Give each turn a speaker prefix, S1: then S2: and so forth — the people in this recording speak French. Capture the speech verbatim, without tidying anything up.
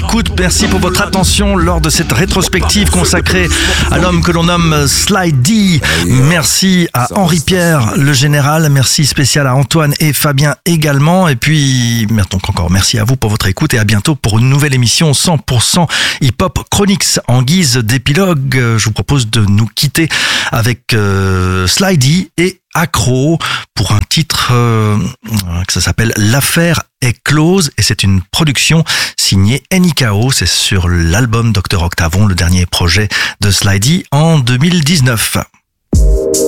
S1: l'écoute, merci pour votre attention lors de cette rétrospective consacrée à l'homme que l'on nomme Sly D. Merci à Henri-Pierre, le général, merci spécial à Antoine et Fabien également. Et puis, donc encore merci à vous pour votre écoute et à bientôt pour une nouvelle émission cent pour cent hip-hop Chronix. En guise d'épilogue, je vous propose de nous quitter avec euh, Sly D et Accro pour un titre euh, que ça s'appelle L'affaire est close et c'est une production signée N I K O. C'est sur l'album docteur Octavon, le dernier projet de Sly D en deux mille dix-neuf.